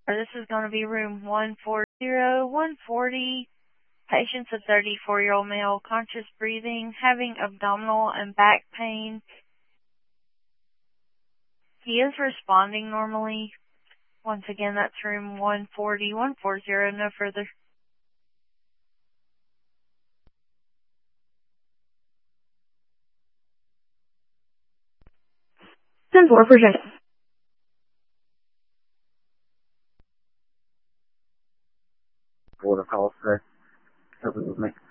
This is going to be room 140. Patient's a 34-year-old male, conscious breathing, having abdominal and back pain. He is responding normally. Once again, that's room 140, no further. 10-4 Virginia. Border call, sir. Help me with me.